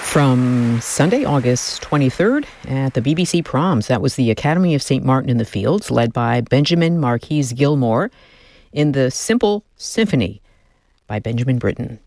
From Sunday, August 23rd at the BBC Proms. That was the Academy of St. Martin in the Fields, led by Benjamin Marquis Gilmore in the Simple Symphony by Benjamin Britten.